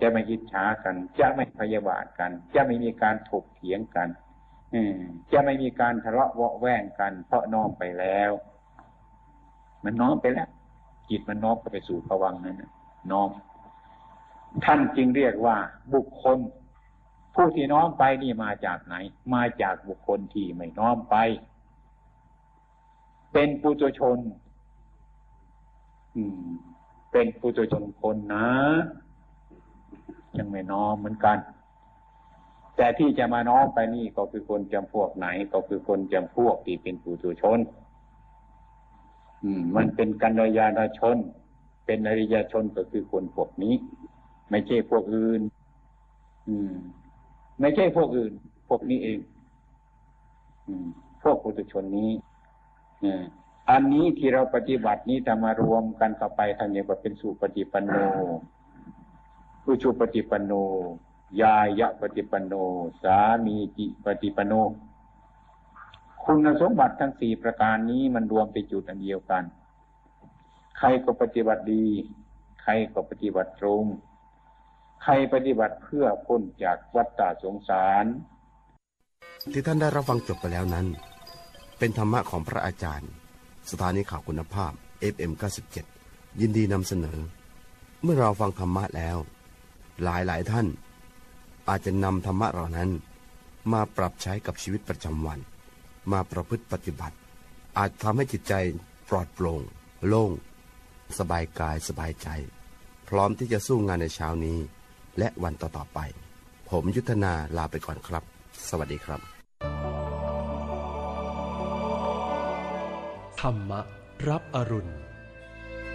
จะไม่อิจฉากันจะไม่พยาบาทกันจะไม่มีการถกเถียงกันจะไม่มีการทะเลาะเวาะแว้งกันเพราะน้อมไปแล้วมันน้อมไปแล้วจิตมันน้อมไปสู่ภวังค์นั้นน้อมท่านจึงเรียกว่าบุคคลผู้ที่น้อมไปนี่มาจากไหนมาจากบุคคลที่ไม่น้อมไปเป็นปุถุชนเป็นปุถุชนคนนะยังไม่น้อมเหมือนกันแต่ที่จะมาน้อมไปนี่ก็คือคนจำพวกไหนก็คือคนจำพวกที่เป็นปุถุชนมันเป็นกัลยาณชนเป็นอริยชนก็คือคนพวกนี้ไม่ใช่พวกอื่นไม่ใช่พวกอื่นพวกนี้เองพวกปุถุชนนี้อันนี้ที่เราปฏิบัตินี้จะมารวมกันเข้าไปทางนี้ว่าเป็นสุปฏิปันโนอุชุปฏิปันโนยายะปฏิปันโนสามีจิปฏิปันโนคุณสมบัติทั้ง4ประการนี้มันรวมไปจุดอันเดียวกันใครก็ปฏิบัติดีใครก็ปฏิบัติตรงใครปฏิบัติเพื่อพ้นจากวัฏฏะสงสารที่ท่านได้รับฟังจบไปแล้วนั้นเป็นธรรมะของพระอาจารย์สถานีข่าวคุณภาพ FM 97ยินดีนำเสนอเมื่อเราฟังธรรมะแล้วหลายท่านอาจจะนำธรรมะเหล่านั้นมาปรับใช้กับชีวิตประจำวันมาประพฤติปฏิบัติอาจทำให้จิตใจปลอดโปร่งโล่งสบายกายสบายใจพร้อมที่จะสู้งานในเช้านี้และวันต่อๆไปผมยุทธนาลาไปก่อนครับสวัสดีครับธรรมะรับอรุณ